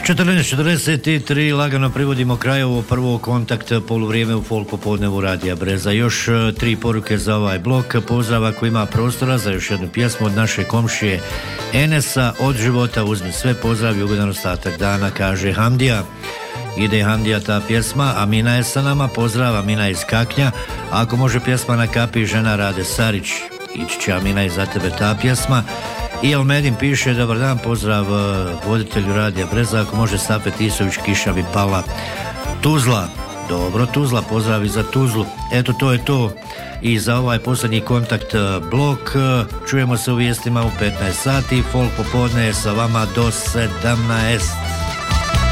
14:43, lagano privodimo kraju ovo prvo kontakt poluvrijeme u folk popodnevu Radija Breza. Još 3 poruke za ovaj blok. Pozdrav ako ima prostora za još jednu pjesmu od naše komšije Enesa, Od života uzmi sve, pozdrav i ugodan ostatak dana, kaže Hamdija. Ide Hamdija ta pjesma, Amina je sa nama, pozdrav Amina iz Kaknja. Ako može pjesma na kapi žena Rade Sarić, ići će Amina i za tebe ta pjesma. I Almedin piše, dobar dan, pozdrav voditelju Radija Breza, ako može Stafet Isović, kiša bi pala. Tuzla, dobro Tuzla, pozdrav i za Tuzlu. Eto, to je to i za ovaj posljednji kontakt blok. Čujemo se u vijestima u 15 sati, folk popodne je sa vama do 17.